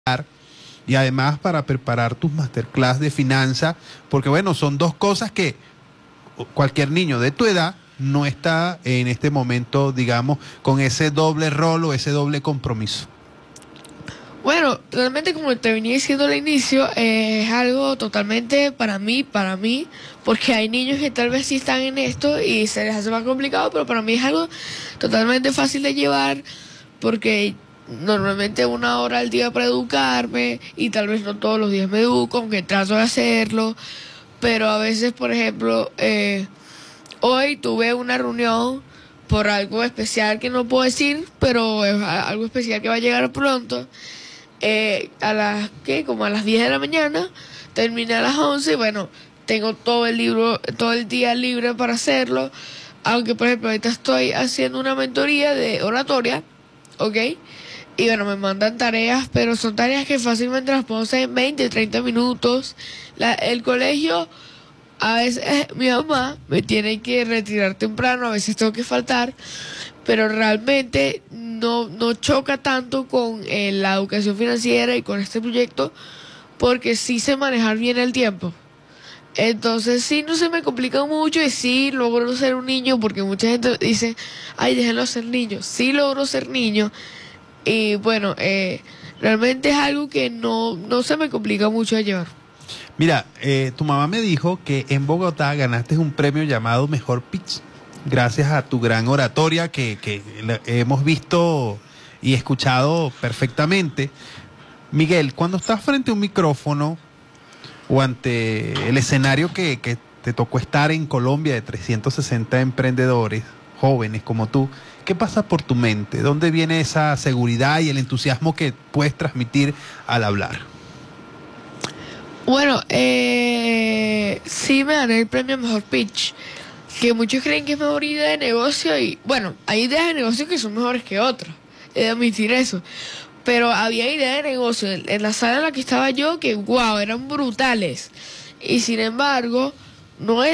y además para preparar tus masterclass de finanzas, porque bueno, son dos cosas que cualquier niño de tu edad no está en este momento, digamos, con ese doble rol o ese doble compromiso. Bueno, realmente como te venía diciendo al inicio, es algo totalmente para mí, porque hay niños que tal vez sí están en esto y se les hace más complicado, pero para mí es algo totalmente fácil de llevar, porque normalmente 1 hora al día para educarme y tal vez no todos los días me educo, aunque trato de hacerlo, pero a veces, por ejemplo, hoy tuve una reunión por algo especial que no puedo decir, pero es algo especial que va a llegar pronto. A las, ¿qué? Como a las 10 de la mañana, terminé a las 11 y bueno, tengo todo el día libre para hacerlo, aunque por ejemplo ahorita estoy haciendo una mentoría de oratoria, ¿ok? Y bueno, me mandan tareas, pero son tareas que fácilmente las puedo hacer en 20, 30 minutos. El colegio, a veces mi mamá me tiene que retirar temprano, a veces tengo que faltar, pero realmente no choca tanto con la educación financiera y con este proyecto, porque sí sé manejar bien el tiempo. Entonces sí, no se me complica mucho y sí logro ser un niño, porque mucha gente dice, ay, déjenlo ser niño. Sí logro ser niño y bueno, realmente es algo que no se me complica mucho de llevar. Mira, tu mamá me dijo que en Bogotá ganaste un premio llamado Mejor Pitch, gracias a tu gran oratoria que hemos visto y escuchado perfectamente. Miguel, cuando estás frente a un micrófono o ante el escenario que te tocó estar en Colombia de 360 emprendedores jóvenes como tú, ¿qué pasa por tu mente? ¿Dónde viene esa seguridad y el entusiasmo que puedes transmitir al hablar? Bueno, sí me gané el premio Mejor Pitch, que muchos creen que es mejor idea de negocio y bueno, hay ideas de negocio que son mejores que otras, he de admitir eso, pero había ideas de negocio en la sala en la que estaba yo que wow, eran brutales y sin embargo no es